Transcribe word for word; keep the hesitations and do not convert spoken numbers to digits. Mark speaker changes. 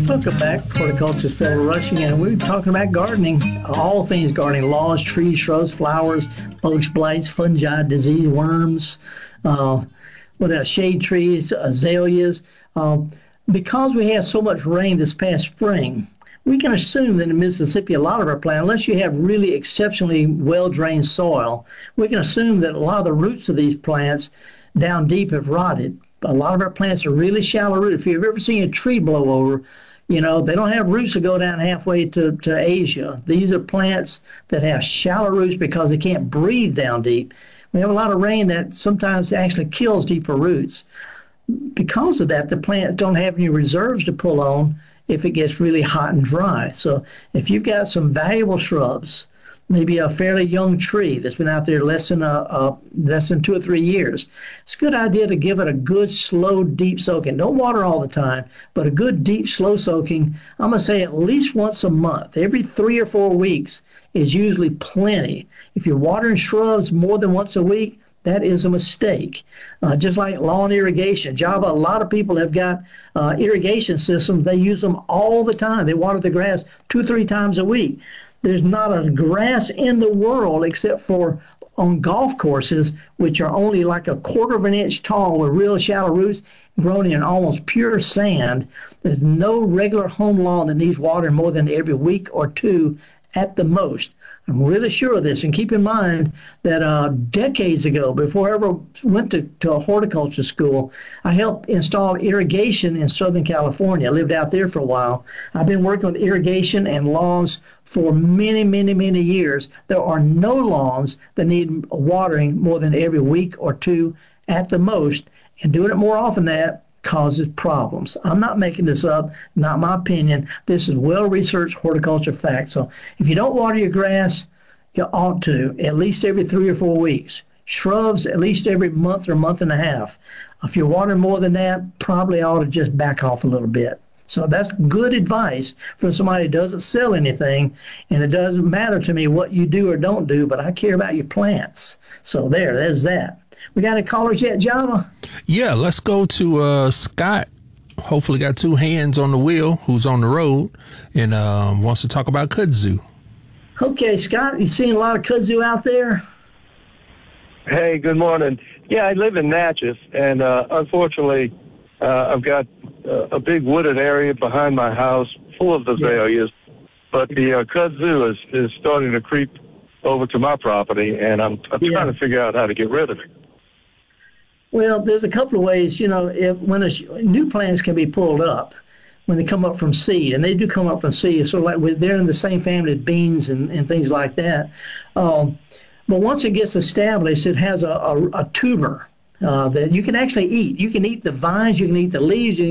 Speaker 1: Welcome back. Horticulturist Phil Rushing, and we're talking about gardening, all things gardening: lawns, trees, shrubs, flowers, bugs, blights, fungi, disease, worms, uh, what else? Shade trees, azaleas. Uh, because we had so much rain this past spring, we can assume that in Mississippi, a lot of our plants, unless you have really exceptionally well-drained soil, we can assume that a lot of the roots of these plants down deep have rotted. A lot of our plants are really shallow rooted. If you've ever seen a tree blow over, you know, they don't have roots that go down halfway to, to Asia. These are plants that have shallow roots because they can't breathe down deep. We have a lot of rain that sometimes actually kills deeper roots. Because of that, the plants don't have any reserves to pull on if it gets really hot and dry. So if you've got some valuable shrubs, maybe a fairly young tree that's been out there less than a, a less than two or three years, it's a good idea to give it a good, slow, deep soaking. Don't water all the time, but a good, deep, slow soaking. I'm going to say at least once a month. Every three or four weeks is usually plenty. If you're watering shrubs more than once a week, that is a mistake. Uh, just like lawn irrigation. Java, a lot of people have got uh, irrigation systems. They use them all the time. They water the grass two or three times a week. There's not a grass in the world except for on golf courses, which are only like a quarter of an inch tall with real shallow roots grown in almost pure sand. There's no regular home lawn that needs water more than every week or two at the most. I'm really sure of this. And keep in mind that uh, decades ago, before I ever went to, to a horticulture school, I helped install irrigation in Southern California. I lived out there for a while. I've been working with irrigation and lawns for many, many, many years. There are no lawns that need watering more than every week or two at the most. And doing it more often than that causes problems. I'm not making this up, not my opinion. This is well-researched horticulture fact. So if you don't water your grass, you ought to, at least every three or four weeks. Shrubs, at least every month or month and a half. If you're watering more than that, probably ought to just back off a little bit. So that's good advice for somebody who doesn't sell anything, and it doesn't matter to me what you do or don't do, but I care about your plants. So there, there's that. We got any callers yet, Java?
Speaker 2: Yeah, let's go to uh, Scott. Hopefully got two hands on the wheel, who's on the road and um, wants to talk about kudzu.
Speaker 1: Okay, Scott, you seen a lot of kudzu out there?
Speaker 3: Hey, good morning. Yeah, I live in Natchez, and uh, unfortunately, uh, I've got uh, a big wooded area behind my house full of azaleas, but the uh, kudzu is, is starting to creep over to my property, and I'm, I'm
Speaker 1: Yeah.
Speaker 3: trying to figure out how to get rid of it.
Speaker 1: Well, there's a couple of ways. You know, if when a, new plants can be pulled up when they come up from seed, and they do come up from seed, sort of like with, they're in the same family as beans and, and things like that. Um, but once it gets established, it has a, a, a tuber uh, that you can actually eat. You can eat the vines, you can eat the leaves, you